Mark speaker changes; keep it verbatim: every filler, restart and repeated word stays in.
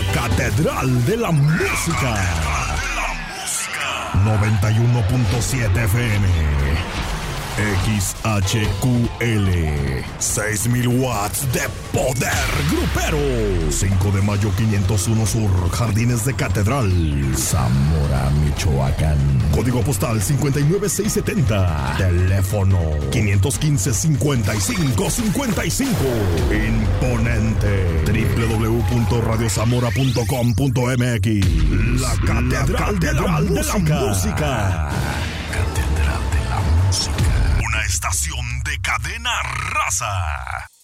Speaker 1: Catedral de la Música. noventa y uno punto siete F M. X H Q L. seis mil watts de poder grupero. cinco de mayo quinientos uno Sur, Jardines de Catedral, Zamora, Michoacán. Código postal cincuenta y nueve mil seiscientos setenta. Teléfono quinientos quince, cincuenta y cinco, cincuenta y cinco. Imponente. doble u doble u doble u punto radio zamora punto com punto m x. La Catedral, La Catedral de, la de la Música. Catedral de la Música. Una estación de Cadena Raza.